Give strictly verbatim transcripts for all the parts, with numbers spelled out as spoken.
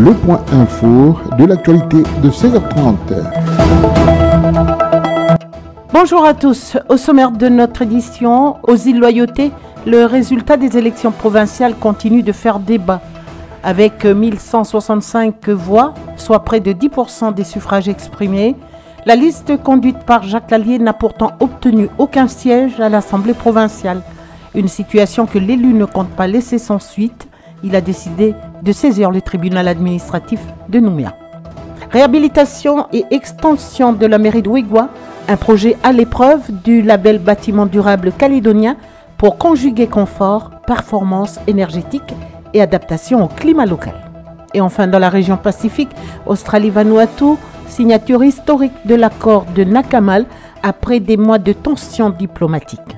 le point info de l'actualité de seize heures trente. Bonjour à tous. Au sommaire de notre édition, aux îles Loyauté, le résultat des élections provinciales continue de faire débat. Avec mille cent soixante-cinq voix, soit près de dix pour cent des suffrages exprimés, la liste conduite par Jacques Lallier n'a pourtant obtenu aucun siège à l'Assemblée provinciale. Une situation que l'élu ne compte pas laisser sans suite. Il a décidé de saisir le tribunal administratif de Nouméa. Réhabilitation et extension de la mairie de Ouigoua, un projet à l'épreuve du label bâtiment durable calédonien pour conjuguer confort, performance énergétique et adaptation au climat local. Et enfin, dans la région Pacifique, Australie-Vanuatu, signature historique de l'accord de Nakamal après des mois de tensions diplomatiques.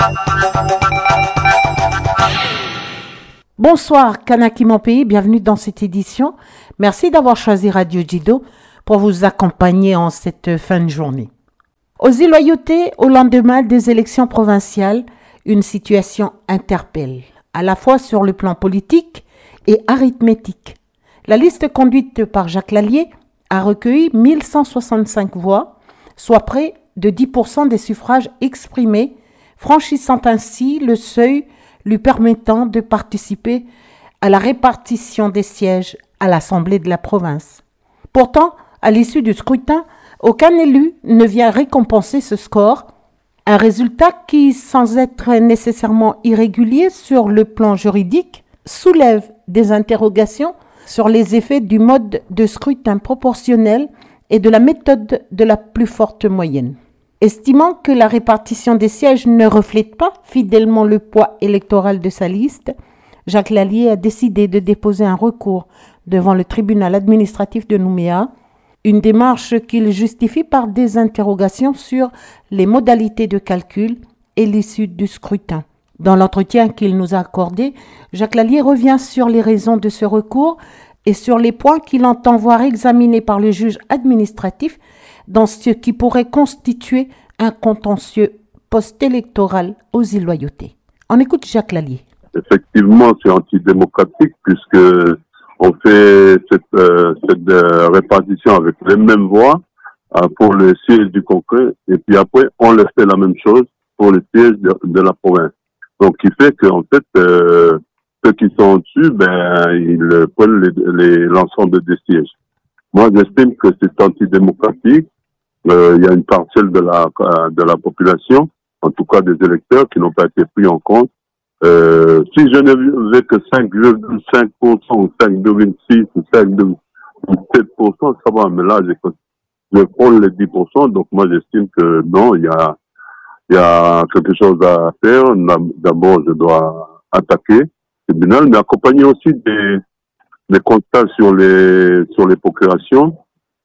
Bonsoir Kanaki mon pays, bienvenue dans cette édition. Merci d'avoir choisi Radio Djido pour vous accompagner en cette fin de journée. Aux îles Loyauté, au lendemain des élections provinciales, une situation interpelle, à la fois sur le plan politique et arithmétique. La liste conduite par Jacques Lallier a recueilli mille cent soixante-cinq voix, soit près de dix pour cent des suffrages exprimés, franchissant ainsi le seuil lui permettant de participer à la répartition des sièges à l'Assemblée de la province. Pourtant, à l'issue du scrutin, aucun élu ne vient récompenser ce score, un résultat qui, sans être nécessairement irrégulier sur le plan juridique, soulève des interrogations sur les effets du mode de scrutin proportionnel et de la méthode de la plus forte moyenne. Estimant que la répartition des sièges ne reflète pas fidèlement le poids électoral de sa liste, Jacques Lallier a décidé de déposer un recours devant le tribunal administratif de Nouméa, une démarche qu'il justifie par des interrogations sur les modalités de calcul et l'issue du scrutin. Dans l'entretien qu'il nous a accordé, Jacques Lallier revient sur les raisons de ce recours et sur les points qu'il entend voir examinés par le juge administratif dans ce qui pourrait constituer un contentieux post-électoral aux îles Loyauté. On écoute Jacques Lallier. Effectivement, c'est antidémocratique puisque on fait cette, euh, cette euh, répartition avec les mêmes voix euh, pour le siège du congrès et puis après on leur fait la même chose pour le siège de, de la province. Donc, qui fait qu'en fait, euh, ceux qui sont au-dessus, ben, ils prennent les, les, l'ensemble des sièges. Moi, j'estime que c'est antidémocratique. Euh, il y a une parcelle de la de la population, en tout cas des électeurs, qui n'ont pas été pris en compte. Euh, si je ne vais que cinq virgule cinq pour cent ou cinq virgule six ou cinq virgule sept pour cent, ça va. Mais là, je, je prends les dix pour cent, donc moi, j'estime que non, il y a il y a quelque chose à faire. D'abord, je dois attaquer le tribunal, mais accompagner aussi des des constats sur les sur les procurations.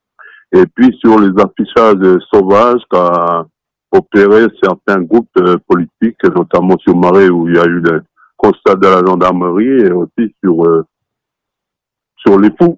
Et puis sur les affichages sauvages qu'a opéré certains groupes euh, politiques, notamment sur Marais où il y a eu le constat de la gendarmerie et aussi sur euh, sur les fous,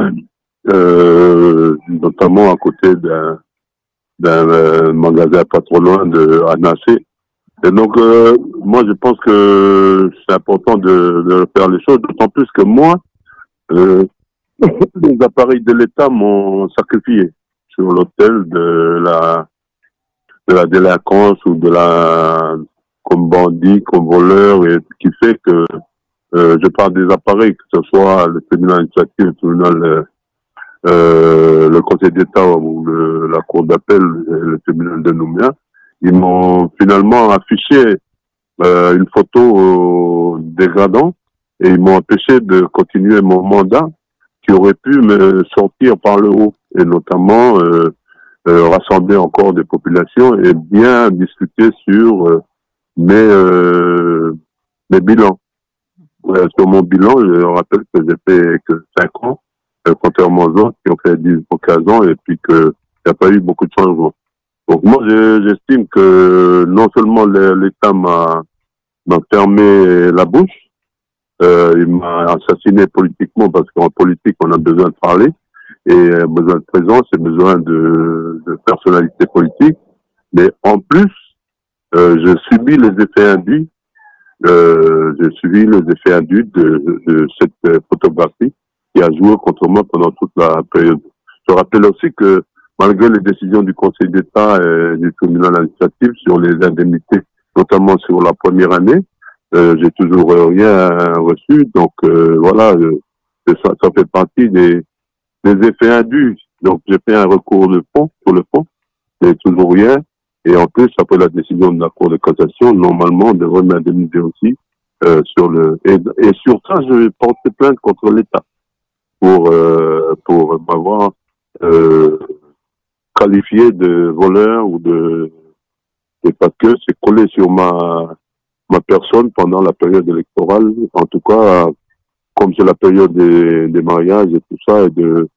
euh, notamment à côté d'un d'un euh, magasin pas trop loin de Anaché. Et donc euh, moi je pense que c'est important de, de faire les choses, d'autant plus que moi euh, les appareils de l'État m'ont sacrifié sur l'autel de la de la délinquance ou de la comme bandit, comme voleur, et qui fait que euh, je parle des appareils, que ce soit le tribunal administratif, le tribunal, euh, euh, le Conseil d'État ou le, la Cour d'appel, le tribunal de Nouméa, ils m'ont finalement affiché euh, une photo euh, dégradante et ils m'ont empêché de continuer mon mandat qui aurait pu me sortir par le haut, et notamment euh, euh, rassembler encore des populations et bien discuter sur euh, mes, euh, mes bilans. Euh, sur mon bilan, je rappelle que j'ai fait que cinq ans, euh, contrairement aux autres qui ont fait dix ou quinze ans, et puis qu'il n'y a pas eu beaucoup de changements. Donc moi, je, j'estime que non seulement l'État m'a, m'a fermé la bouche, Euh, il m'a assassiné politiquement parce qu'en politique, on a besoin de parler et besoin de présence et besoin de, de personnalité politique. Mais en plus, euh, je subis les effets induits, euh, je subis les effets induits de, de cette photographie qui a joué contre moi pendant toute la période. Je rappelle aussi que malgré les décisions du Conseil d'État et du tribunal administratif sur les indemnités, notamment sur la première année, euh, j'ai toujours rien reçu. Donc euh, voilà, euh, ça, ça fait partie des, des effets indus. Donc j'ai fait un recours de fond sur le fond, mais toujours rien. Et en plus, après la décision de la Cour de cassation, normalement, on devrait m'indemniser aussi euh, sur le et, et sur ça, je vais porter plainte contre l'État pour euh, pour m'avoir euh, qualifié de voleur ou de et parce que c'est collé sur ma ma personne pendant la période électorale. En tout cas, comme c'est la période des, des mariages et tout ça, et de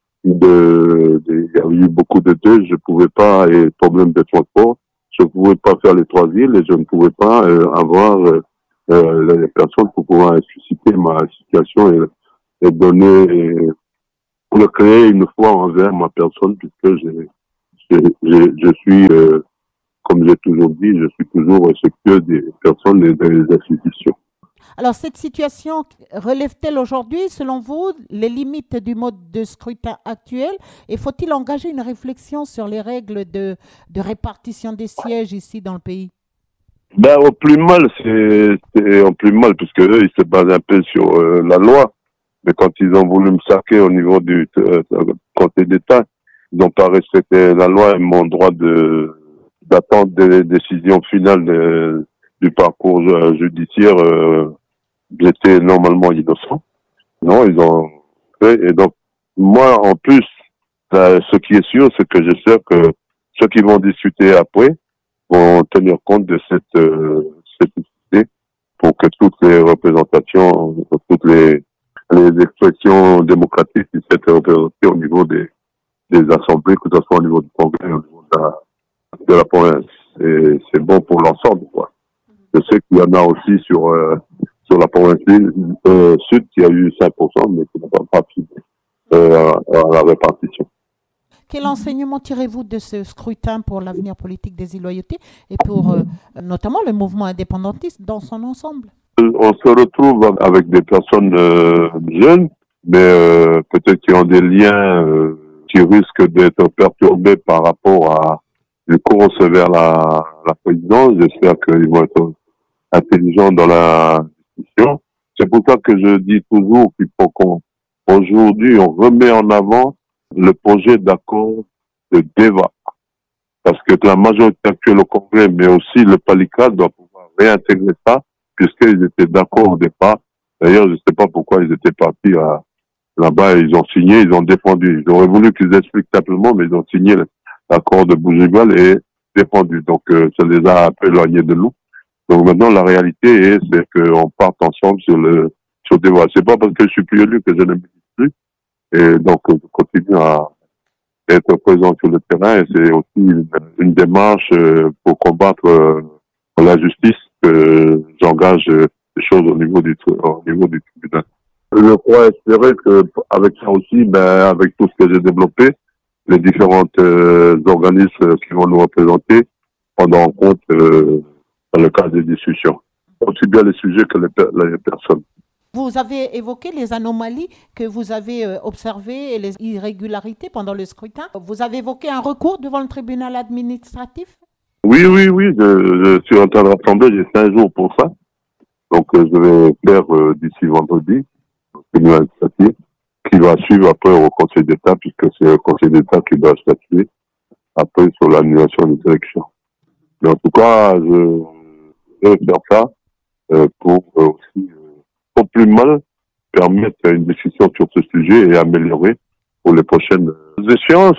de, de, il y a eu beaucoup de deuil, je pouvais pas, et problème de transport, je pouvais pas faire les trois villes et je ne pouvais pas euh, avoir euh, euh, les personnes pour pouvoir susciter ma situation et, et donner, et, pour le créer une foi envers ma personne, puisque j'ai, j'ai, j'ai, je suis, euh, comme j'ai toujours dit, je suis toujours respectueux des personnes et des institutions. Alors, cette situation relève-t-elle aujourd'hui, selon vous, les limites du mode de scrutin actuel et faut-il engager une réflexion sur les règles de, de répartition des sièges ici dans le pays? Ben, au plus mal, c'est, c'est au plus mal, puisque eux, ils se basent un peu sur euh, la loi. Mais quand ils ont voulu me saquer au niveau du euh, Conseil d'État, ils n'ont pas respecté la loi et mon droit de d'attendre des décisions finales de, du parcours euh, judiciaire. Euh, j'étais normalement innocent. Non, ils ont fait. Et donc, moi, en plus, là, ce qui est sûr, c'est que j'espère que ceux qui vont discuter après vont tenir compte de cette, euh, cette nécessité pour que toutes les représentations, toutes les, les expressions démocratiques puissent être représentées au niveau des, des assemblées, que ce soit au niveau du Congrès, au niveau de la, de la province. Et c'est bon pour l'ensemble, quoi. Je sais qu'il y en a aussi sur, euh, sur la province euh, sud qui a eu cinq pour cent, mais qui n'a pas participé euh, à, à la répartition. Quel enseignement tirez-vous de ce scrutin pour l'avenir politique des Îles-Loyauté et pour euh, notamment le mouvement indépendantiste dans son ensemble? On se retrouve avec des personnes euh, jeunes, mais euh, peut-être qui ont des liens euh, qui risquent d'être perturbés par rapport à une course vers la, la présidence. J'espère qu'ils vont être intelligents dans la discussion. C'est pour ça que je dis toujours qu'il faut qu'on, aujourd'hui, on remet en avant le projet d'accord de débat. Parce que la majorité actuelle au Congrès, mais aussi le PALICA, doit pouvoir réintégrer ça, puisqu'ils étaient d'accord au départ. D'ailleurs, je ne sais pas pourquoi ils étaient partis à, là-bas, ils ont signé, ils ont défendu. J'aurais voulu qu'ils expliquent simplement, mais ils ont signé l'accord de Bougival et défendu. Donc, euh, ça les a un peu éloignés de nous. Donc maintenant, la réalité est, c'est qu'on parte ensemble sur le, sur le débat. C'est pas parce que je suis plus élu que je ne milite plus. Et donc, je continue à être présent sur le terrain et c'est aussi une, une démarche pour combattre euh, l'injustice que j'engage euh, des choses au niveau du, au niveau du tribunal. Je crois espérer que avec ça aussi, ben, avec tout ce que j'ai développé, les différentes euh, organismes qui vont nous représenter prendront en compte euh, dans le cadre des discussions, aussi bien les sujets que les, les personnes. Vous avez évoqué les anomalies que vous avez euh, observées et les irrégularités pendant le scrutin. Vous avez évoqué un recours devant le tribunal administratif? Oui, oui, oui. Je, je suis en train de rassembler. J'ai cinq jours pour ça. Donc, euh, je vais faire euh, d'ici vendredi le tribunal administratif qui va suivre après au Conseil d'État puisque c'est le Conseil d'État qui doit statuer après sur l'annulation des élections. Mais en tout cas, je, je vais faire ça euh, pour euh, aussi au plus mal permettre une discussion sur ce sujet et améliorer pour les prochaines échéances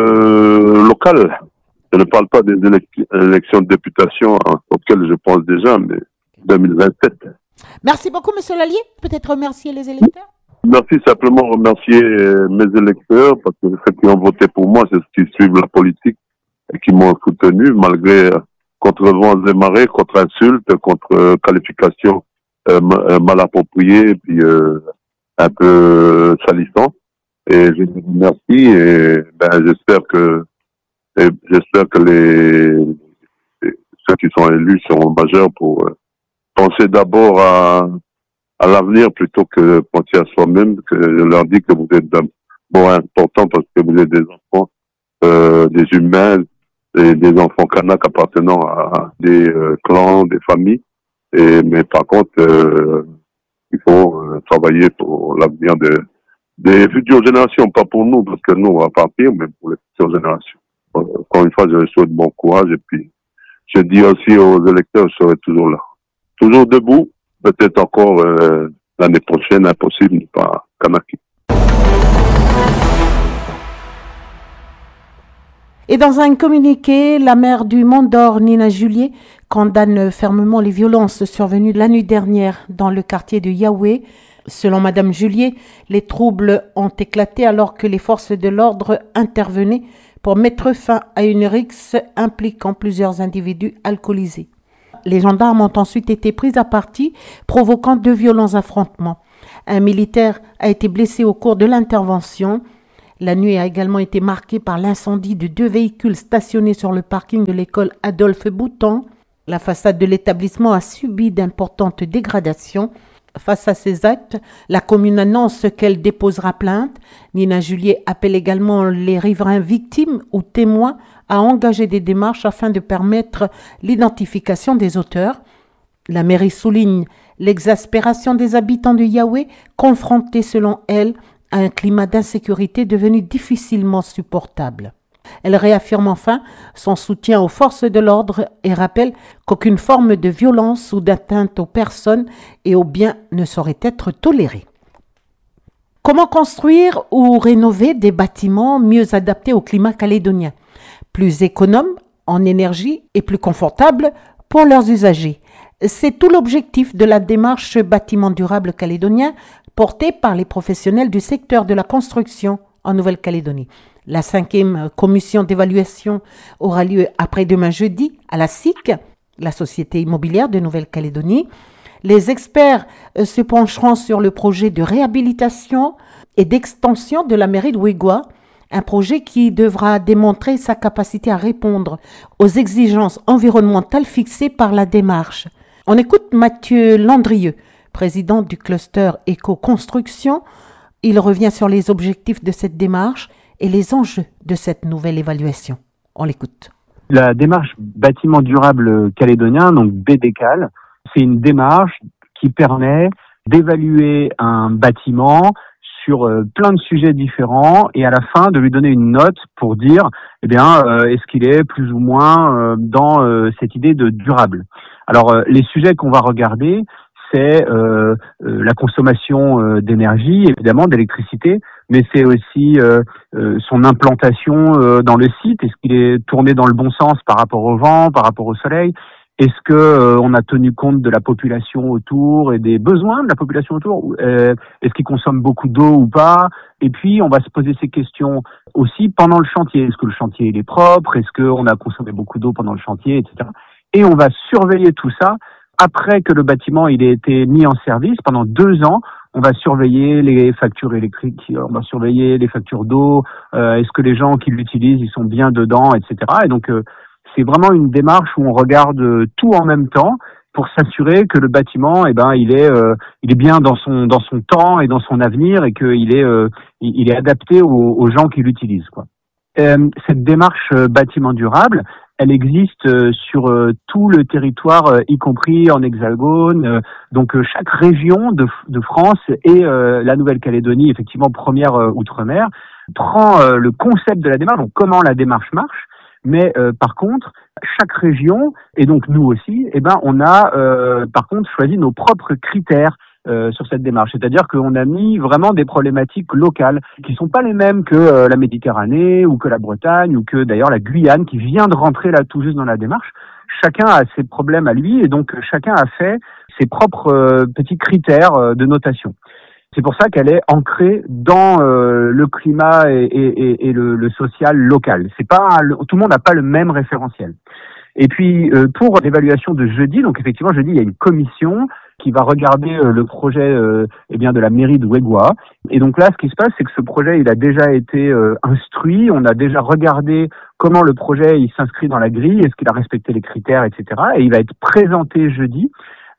euh, locales. Je ne parle pas des élec- élections de députation hein, auxquelles je pense déjà, mais deux mille vingt-sept. Merci beaucoup, Monsieur Lallier. Peut-être remercier les électeurs? Merci, simplement remercier mes électeurs parce que ceux qui ont voté pour moi, c'est ceux qui suivent la politique et qui m'ont soutenu malgré euh, contre vents et marées, contre insultes, contre euh, qualifications Euh, mal approprié et puis euh, un peu salissant. Et je vous remercie et ben j'espère que et j'espère que les, les ceux qui sont élus seront majeurs pour euh, penser d'abord à à l'avenir plutôt que de penser à soi-même, que je leur dis que vous êtes d'un bon important parce que vous êtes des enfants, euh, des humains, et des enfants kanaks appartenant à des euh, clans, des familles. Et mais par contre, euh, il faut euh, travailler pour l'avenir de, des futures générations, pas pour nous, parce que nous, on va partir, mais pour les futures générations. Encore une fois, je souhaite bon courage et puis je dis aussi aux électeurs, je serai toujours là. Toujours debout, peut-être encore euh, l'année prochaine, impossible, n'est pas Kanaki. Et dans un communiqué, la maire du Mont d'Or, Nina Julier, condamne fermement les violences survenues la nuit dernière dans le quartier de Yahweh. Selon Madame Julier, les troubles ont éclaté alors que les forces de l'ordre intervenaient pour mettre fin à une rixe impliquant plusieurs individus alcoolisés. Les gendarmes ont ensuite été pris à partie, provoquant de violents affrontements. Un militaire a été blessé au cours de l'intervention. La nuit a également été marquée par l'incendie de deux véhicules stationnés sur le parking de l'école Adolphe Bouton. La façade de l'établissement a subi d'importantes dégradations. Face à ces actes, la commune annonce qu'elle déposera plainte. Nina Julier appelle également les riverains victimes ou témoins à engager des démarches afin de permettre l'identification des auteurs. La mairie souligne l'exaspération des habitants de Yahweh, confrontés selon elle à un climat d'insécurité devenu difficilement supportable. Elle réaffirme enfin son soutien aux forces de l'ordre et rappelle qu'aucune forme de violence ou d'atteinte aux personnes et aux biens ne saurait être tolérée. Comment construire ou rénover des bâtiments mieux adaptés au climat calédonien, plus économes en énergie et plus confortables pour leurs usagers? C'est tout l'objectif de la démarche Bâtiment durable calédonien portée par les professionnels du secteur de la construction en Nouvelle-Calédonie. La cinquième commission d'évaluation aura lieu après-demain jeudi à la S I C, la Société immobilière de Nouvelle-Calédonie. Les experts se pencheront sur le projet de réhabilitation et d'extension de la mairie de Wegua, un projet qui devra démontrer sa capacité à répondre aux exigences environnementales fixées par la démarche. On écoute Mathieu Landrieux, président du cluster éco-construction. Il revient sur les objectifs de cette démarche et les enjeux de cette nouvelle évaluation. On l'écoute. La démarche bâtiment durable calédonien, donc B D C A L, c'est une démarche qui permet d'évaluer un bâtiment sur euh, plein de sujets différents et à la fin de lui donner une note pour dire eh bien euh, est-ce qu'il est plus ou moins euh, dans euh, cette idée de durable. Alors euh, les sujets qu'on va regarder, c'est euh, euh, la consommation euh, d'énergie, évidemment d'électricité, mais c'est aussi euh, euh, son implantation euh, dans le site. Est-ce qu'il est tourné dans le bon sens par rapport au vent, par rapport au soleil? Est-ce que euh, on a tenu compte de la population autour et des besoins de la population autour? euh, Est-ce qu'il consomme beaucoup d'eau ou pas? Et puis on va se poser ces questions aussi pendant le chantier. Est-ce que le chantier il est propre? Est-ce qu'on a consommé beaucoup d'eau pendant le chantier, et cetera. Et on va surveiller tout ça après que le bâtiment il ait été mis en service pendant deux ans. On va surveiller les factures électriques, on va surveiller les factures d'eau. Euh, est-ce que les gens qui l'utilisent ils sont bien dedans, et cetera. Et donc euh, c'est vraiment une démarche où on regarde tout en même temps pour s'assurer que le bâtiment, eh ben, il est, euh, il est bien dans son dans son temps et dans son avenir et qu'il est, euh, il est adapté aux, aux gens qui l'utilisent, quoi. Euh, cette démarche euh, bâtiment durable, elle existe euh, sur euh, tout le territoire, euh, y compris en Hexagone. Euh, donc euh, chaque région de, de France et euh, la Nouvelle-Calédonie, effectivement première euh, outre-mer, prend euh, le concept de la démarche, donc comment la démarche marche. Mais euh, par contre, chaque région, et donc nous aussi, eh ben, on a euh, par contre choisi nos propres critères euh, sur cette démarche. C'est-à-dire qu'on a mis vraiment des problématiques locales qui sont pas les mêmes que euh, la Méditerranée ou que la Bretagne ou que d'ailleurs la Guyane qui vient de rentrer là tout juste dans la démarche. Chacun a ses problèmes à lui et donc chacun a fait ses propres euh, petits critères euh, de notation. C'est pour ça qu'elle est ancrée dans euh, le climat et, et, et le, le social local. C'est pas le, tout le monde n'a pas le même référentiel. Et puis euh, pour l'évaluation de jeudi, donc effectivement jeudi il y a une commission qui va regarder euh, le projet euh, eh bien de la mairie de Wegua. Et donc là, ce qui se passe, c'est que ce projet il a déjà été euh, instruit. On a déjà regardé comment le projet il s'inscrit dans la grille, est-ce qu'il a respecté les critères, et cetera. Et il va être présenté jeudi.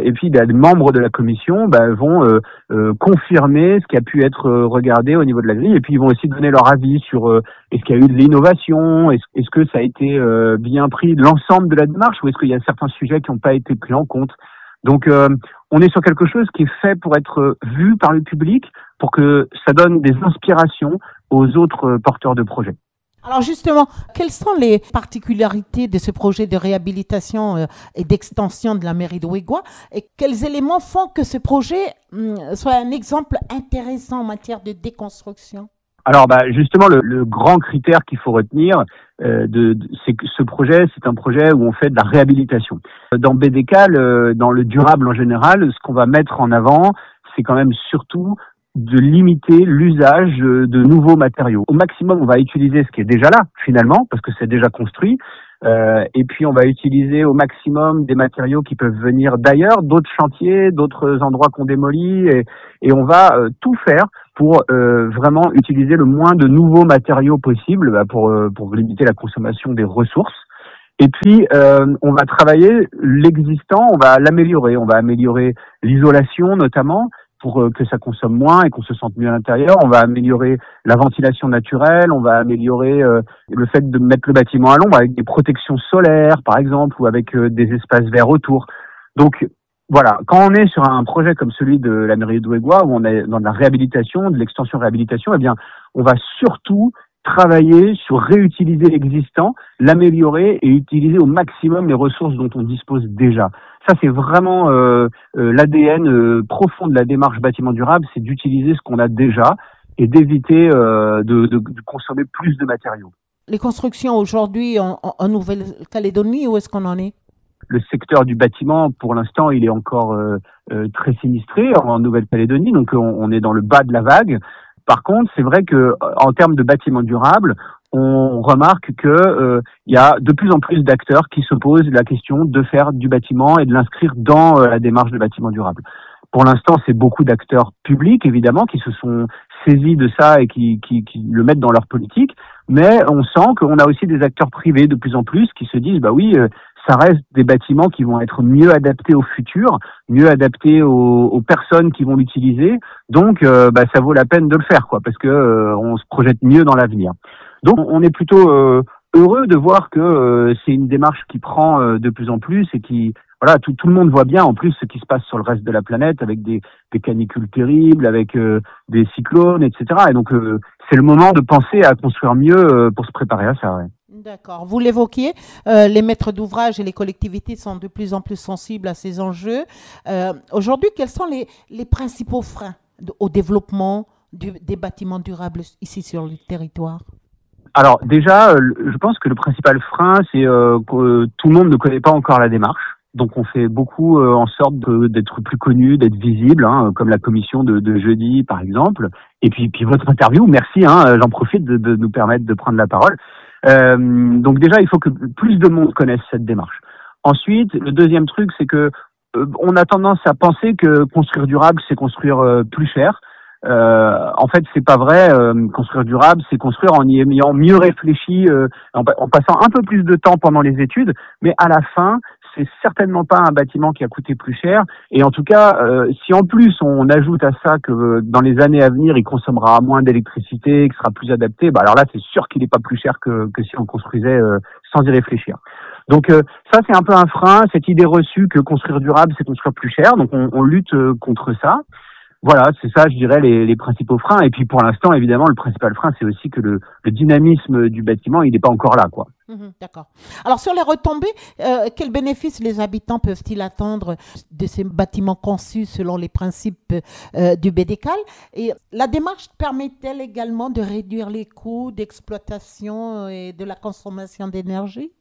Et puis, bah, les membres de la commission bah, vont euh, euh, confirmer ce qui a pu être euh, regardé au niveau de la grille. Et puis, ils vont aussi donner leur avis sur euh, est-ce qu'il y a eu de l'innovation, est-ce, est-ce que ça a été euh, bien pris de l'ensemble de la démarche, ou est-ce qu'il y a certains sujets qui n'ont pas été pris en compte. Donc, euh, on est sur quelque chose qui est fait pour être vu par le public, pour que ça donne des inspirations aux autres porteurs de projets. Alors justement, quelles sont les particularités de ce projet de réhabilitation euh, et d'extension de la mairie de Ouégoua, et quels éléments font que ce projet hum, soit un exemple intéressant en matière de déconstruction? Alors bah justement le, le grand critère qu'il faut retenir, euh, de, de, c'est que ce projet, c'est un projet où on fait de la réhabilitation. Dans B D K, le, dans le durable en général, ce qu'on va mettre en avant, c'est quand même surtout de limiter l'usage de nouveaux matériaux. Au maximum, on va utiliser ce qui est déjà là, finalement, parce que c'est déjà construit. Euh, et puis, on va utiliser au maximum des matériaux qui peuvent venir d'ailleurs, d'autres chantiers, d'autres endroits qu'on démolit. Et, et on va euh, tout faire pour euh, vraiment utiliser le moins de nouveaux matériaux possible bah, pour, euh, pour limiter la consommation des ressources. Et puis, euh, on va travailler l'existant, on va l'améliorer. On va améliorer l'isolation, notamment, pour que ça consomme moins et qu'on se sente mieux à l'intérieur. On va améliorer la ventilation naturelle, on va améliorer euh, le fait de mettre le bâtiment à l'ombre avec des protections solaires, par exemple, ou avec euh, des espaces verts autour. Donc, voilà, quand on est sur un projet comme celui de la mairie de Ouégoua, où on est dans de la réhabilitation, de l'extension-réhabilitation, eh bien, on va surtout travailler sur réutiliser l'existant, l'améliorer et utiliser au maximum les ressources dont on dispose déjà. Ça, c'est vraiment euh, euh, l'A D N euh, profond de la démarche bâtiment durable, c'est d'utiliser ce qu'on a déjà et d'éviter euh, de, de, de consommer plus de matériaux. Les constructions aujourd'hui en, en, en Nouvelle-Calédonie, où est-ce qu'on en est? Le secteur du bâtiment, pour l'instant, il est encore euh, euh, très sinistré en Nouvelle-Calédonie, donc on, on est dans le bas de la vague. Par contre, c'est vrai que en termes de bâtiment durable, on remarque que euh, il y a de plus en plus d'acteurs qui se posent la question de faire du bâtiment et de l'inscrire dans euh, la démarche de bâtiment durable. Pour l'instant, c'est beaucoup d'acteurs publics, évidemment, qui se sont saisis de ça et qui, qui, qui le mettent dans leur politique. Mais on sent qu'on a aussi des acteurs privés de plus en plus qui se disent, bah oui, euh, ça reste des bâtiments qui vont être mieux adaptés au futur, mieux adaptés aux, aux personnes qui vont l'utiliser. Donc, euh, bah, ça vaut la peine de le faire, quoi, parce que euh, on se projette mieux dans l'avenir. Donc, on est plutôt euh, heureux de voir que euh, c'est une démarche qui prend euh, de plus en plus et qui, voilà, tout, tout le monde voit bien en plus ce qui se passe sur le reste de la planète avec des, des canicules terribles, avec euh, des cyclones, et cetera. Et donc, euh, c'est le moment de penser à construire mieux euh, pour se préparer à ça. Ouais. D'accord. Vous l'évoquiez, euh, les maîtres d'ouvrage et les collectivités sont de plus en plus sensibles à ces enjeux. Euh, aujourd'hui, quels sont les, les principaux freins de, au développement du, des bâtiments durables ici sur le territoire? Alors déjà, je pense que le principal frein, c'est euh, que tout le monde ne connaît pas encore la démarche. Donc on fait beaucoup euh, en sorte de, d'être plus connu, d'être visible, hein, comme la commission de, de jeudi par exemple. Et puis, puis votre interview, merci, hein, j'en profite de, de nous permettre de prendre la parole. Euh, donc déjà, il faut que plus de monde connaisse cette démarche. Ensuite, le deuxième truc, c'est que euh, on a tendance à penser que construire durable, c'est construire euh, plus cher. Euh, en fait, c'est pas vrai. Euh, construire durable, c'est construire en y ayant mieux réfléchi, euh, en, en passant un peu plus de temps pendant les études. Mais à la fin, c'est certainement pas un bâtiment qui a coûté plus cher. Et en tout cas, euh, si en plus on ajoute à ça que euh, dans les années à venir, il consommera moins d'électricité, qu'il sera plus adapté, bah alors là, c'est sûr qu'il n'est pas plus cher que, que si on construisait euh, sans y réfléchir. Donc euh, ça, c'est un peu un frein, cette idée reçue que construire durable, c'est construire plus cher. Donc on, on lutte euh, contre ça. Voilà, c'est ça, je dirais, les, les principaux freins. Et puis pour l'instant, évidemment, le principal frein, c'est aussi que le, le dynamisme du bâtiment, il n'est pas encore là, quoi. Mmh, d'accord. Alors sur les retombées, euh, quels bénéfices les habitants peuvent-ils attendre de ces bâtiments conçus selon les principes euh, du B D C A L? Et la démarche permet-elle également de réduire les coûts d'exploitation et de la consommation d'énergie?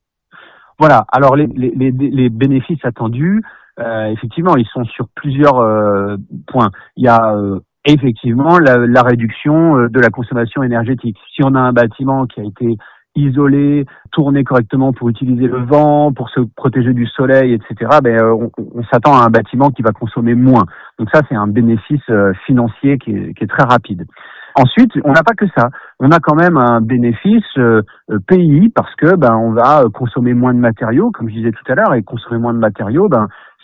Voilà, alors les, les, les, les bénéfices attendus, euh, effectivement, ils sont sur plusieurs euh, points. Il y a euh, effectivement la, la réduction euh, de la consommation énergétique. Si on a un bâtiment qui a été isolé, tourné correctement pour utiliser le vent, pour se protéger du soleil, et cetera, ben, on, on s'attend à un bâtiment qui va consommer moins. Donc ça, c'est un bénéfice euh, financier qui est, qui est très rapide. Ensuite, on n'a pas que ça. On a quand même un bénéfice euh, P I parce que ben on va consommer moins de matériaux, comme je disais tout à l'heure, et consommer moins de matériaux, ben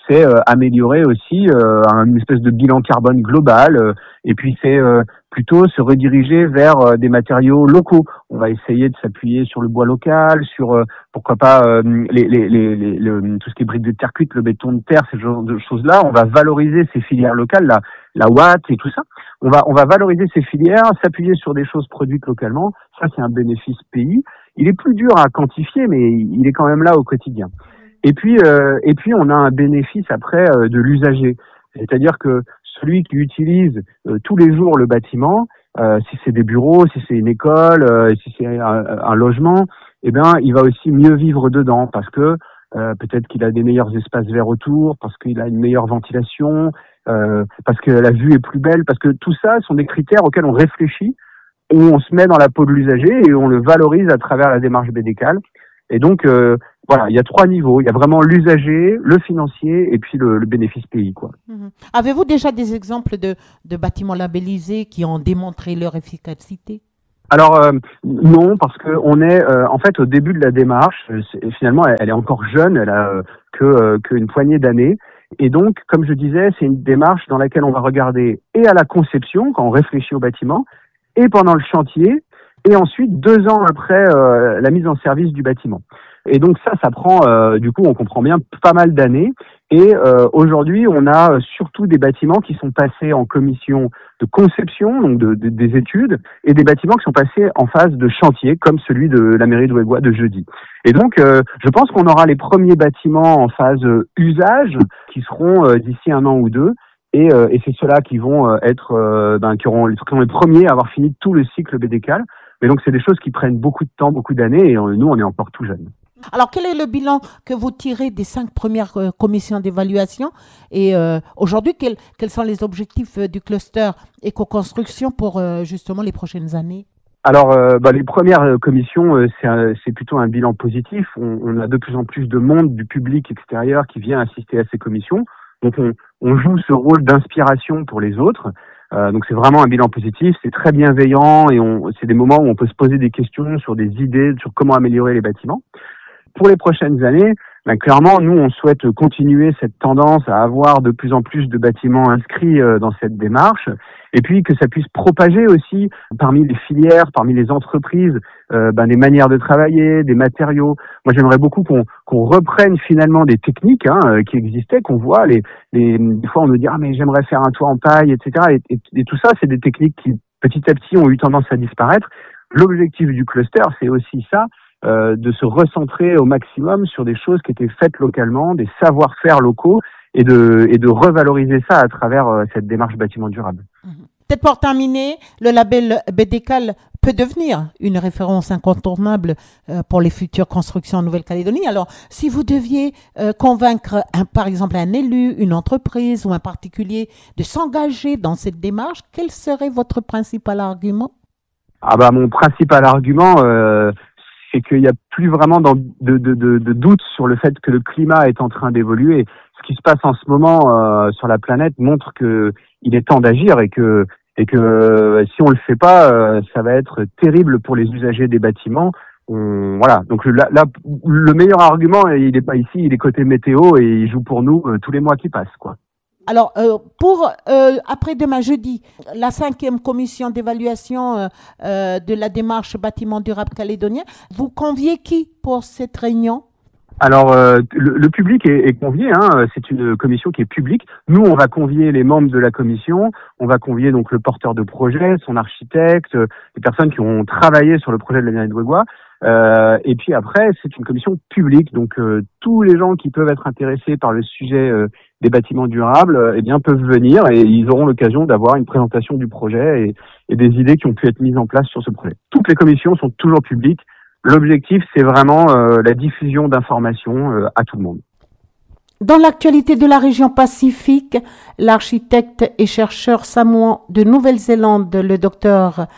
c'est euh, améliorer aussi euh, une espèce de bilan carbone global, euh, et puis c'est euh, plutôt se rediriger vers euh, des matériaux locaux. On va essayer de s'appuyer sur le bois local, sur euh, pourquoi pas euh, les, les, les, les, le, tout ce qui est briques de terre cuite, le béton de terre, ce genre de choses-là. On va valoriser ces filières locales, la, la Watt et tout ça. On va on va valoriser ces filières, s'appuyer sur des choses produites localement. Ça, c'est un bénéfice pays. Il est plus dur à quantifier, mais il est quand même là au quotidien. Et puis, euh, et puis, on a un bénéfice après euh, de l'usager, c'est-à-dire que celui qui utilise euh, tous les jours le bâtiment, euh, si c'est des bureaux, si c'est une école, euh, si c'est un, un logement, eh ben, il va aussi mieux vivre dedans parce que euh, peut-être qu'il a des meilleurs espaces verts autour, parce qu'il a une meilleure ventilation, euh, parce que la vue est plus belle, parce que tout ça sont des critères auxquels on réfléchit, où on se met dans la peau de l'usager et on le valorise à travers la démarche B D C A L. Et donc, euh, voilà, il y a trois niveaux. Il y a vraiment l'usager, le financier et puis le, le bénéfice pays, quoi. Mmh. Avez-vous déjà des exemples de, de bâtiments labellisés qui ont démontré leur efficacité? Alors euh, non, parce que on est euh, en fait au début de la démarche. Finalement, elle, elle est encore jeune, elle a euh, que euh, qu'une poignée d'années. Et donc, comme je disais, c'est une démarche dans laquelle on va regarder et à la conception, quand on réfléchit au bâtiment, et pendant le chantier, et ensuite deux ans après euh, la mise en service du bâtiment. Et donc ça, ça prend, euh, du coup, on comprend bien, pas mal d'années. Et euh, aujourd'hui, on a surtout des bâtiments qui sont passés en commission de conception, donc de, de, des études, et des bâtiments qui sont passés en phase de chantier, comme celui de la mairie de Ouégois de jeudi. Et donc, euh, je pense qu'on aura les premiers bâtiments en phase euh, usage qui seront euh, d'ici un an ou deux. Et, euh, et c'est ceux-là qui vont euh, être, euh, ben, qui auront, qui seront les premiers à avoir fini tout le cycle B D C A L. Mais donc, c'est des choses qui prennent beaucoup de temps, beaucoup d'années, et euh, nous, on est encore tout jeunes. Alors, quel est le bilan que vous tirez des cinq premières euh, commissions d'évaluation? Et euh, aujourd'hui, quels, quels sont les objectifs euh, du cluster éco-construction pour euh, justement les prochaines années? Alors, euh, bah, les premières euh, commissions, euh, c'est, un, c'est plutôt un bilan positif. On, on a de plus en plus de monde, du public extérieur qui vient assister à ces commissions. Donc, on, on joue ce rôle d'inspiration pour les autres. Euh, donc, c'est vraiment un bilan positif. C'est très bienveillant et on, c'est des moments où on peut se poser des questions sur des idées, sur comment améliorer les bâtiments. Pour les prochaines années, ben clairement, nous, on souhaite continuer cette tendance à avoir de plus en plus de bâtiments inscrits euh, dans cette démarche, et puis que ça puisse propager aussi parmi les filières, parmi les entreprises, euh, ben des manières de travailler, des matériaux. Moi, j'aimerais beaucoup qu'on, qu'on reprenne finalement des techniques hein, qui existaient, qu'on voit. Les, les, des fois, on nous dit ah mais j'aimerais faire un toit en paille, et cetera. Et, et, et tout ça, c'est des techniques qui petit à petit ont eu tendance à disparaître. L'objectif du cluster, c'est aussi ça. Euh, de se recentrer au maximum sur des choses qui étaient faites localement, des savoir-faire locaux, et de, et de revaloriser ça à travers euh, cette démarche bâtiment durable. Peut-être pour terminer, le label B D C A L peut devenir une référence incontournable euh, pour les futures constructions en Nouvelle-Calédonie. Alors, si vous deviez euh, convaincre, un, par exemple, un élu, une entreprise ou un particulier de s'engager dans cette démarche, quel serait votre principal argument? Ah bah mon principal argument, euh, c'est qu'il n'y a plus vraiment de, de, de, de doute sur le fait que le climat est en train d'évoluer. Ce qui se passe en ce moment euh, sur la planète montre que il est temps d'agir et que et que euh, si on le fait pas, euh, ça va être terrible pour les usagers des bâtiments. On, voilà. Donc là, là, le meilleur argument, il n'est pas ici, il est côté météo et il joue pour nous euh, tous les mois qui passent, quoi. Alors, euh, pour euh, après-demain, jeudi, la cinquième commission d'évaluation euh, euh, de la démarche bâtiment durable calédonien, vous conviez qui pour cette réunion? Alors, euh, le, le public est, est convié, hein, c'est une commission qui est publique. Nous, on va convier les membres de la commission, on va convier donc le porteur de projet, son architecte, les personnes qui ont travaillé sur le projet de la mairie de Ouégois. Euh, et puis après, c'est une commission publique, donc euh, tous les gens qui peuvent être intéressés par le sujet euh, des bâtiments durables, euh, eh bien peuvent venir et ils auront l'occasion d'avoir une présentation du projet et, et des idées qui ont pu être mises en place sur ce projet. Toutes les commissions sont toujours publiques. L'objectif, c'est vraiment euh, la diffusion d'informations euh, à tout le monde. Dans l'actualité de la région Pacifique, l'architecte et chercheur samoan de Nouvelle-Zélande, le docteur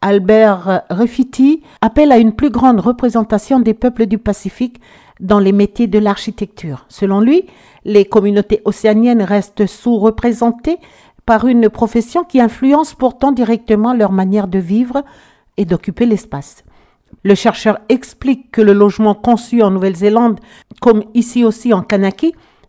Albert Refiti, appelle à une plus grande représentation des peuples du Pacifique dans les métiers de l'architecture. Selon lui, les communautés océaniennes restent sous-représentées par une profession qui influence pourtant directement leur manière de vivre et d'occuper l'espace. Le chercheur explique que le logement conçu en Nouvelle-Zélande, comme ici aussi en Kanaki,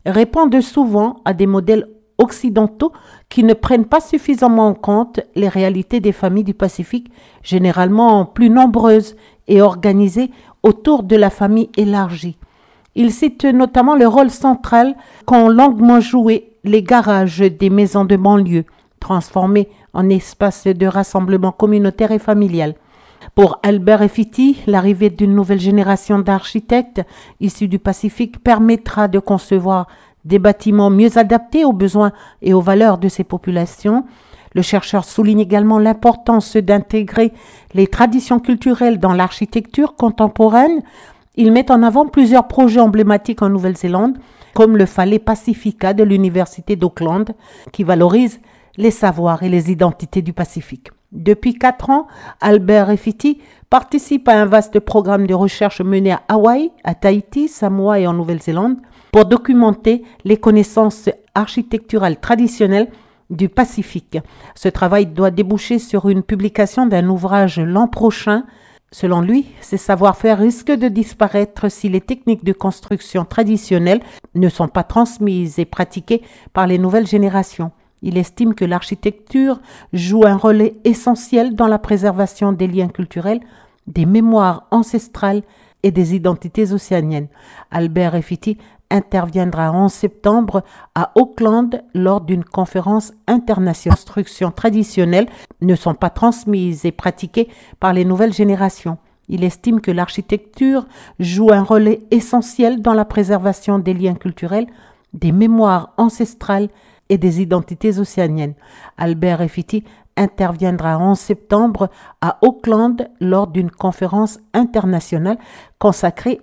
répondent souvent à des modèles occidentaux qui ne prennent pas suffisamment en compte les réalités des familles du Pacifique, généralement plus nombreuses et organisées autour de la famille élargie. Il cite notamment le rôle central qu'ont longuement joué les garages des maisons de banlieue, transformés en espaces de rassemblement communautaire et familial. Pour Albert Effiti, l'arrivée d'une nouvelle génération d'architectes issus du Pacifique permettra de concevoir des bâtiments mieux adaptés aux besoins et aux valeurs de ces populations. Le chercheur souligne également l'importance d'intégrer les traditions culturelles dans l'architecture contemporaine. Il met en avant plusieurs projets emblématiques en Nouvelle-Zélande, comme le Fale Pacifica de l'Université d'Auckland, qui valorise les savoirs et les identités du Pacifique. Depuis quatre ans, Albert Effiti participe à un vaste programme de recherche mené à Hawaï, à Tahiti, Samoa et en Nouvelle-Zélande pour documenter les connaissances architecturales traditionnelles du Pacifique. Ce travail doit déboucher sur une publication d'un ouvrage l'an prochain. Selon lui, ces savoir-faire risquent de disparaître si les techniques de construction traditionnelles ne sont pas transmises et pratiquées par les nouvelles générations. Il estime que l'architecture joue un rôle essentiel dans la préservation des liens culturels, des mémoires ancestrales et des identités océaniennes. Albert Effiti interviendra en septembre à Auckland lors d'une conférence internationale. Les constructions traditionnelles ne sont pas transmises et pratiquées par les nouvelles générations. Il estime que l'architecture joue un rôle essentiel dans la préservation des liens culturels, des mémoires ancestrales et des identités océaniennes. Albert Effiti interviendra en septembre à Auckland lors d'une conférence internationale consacrée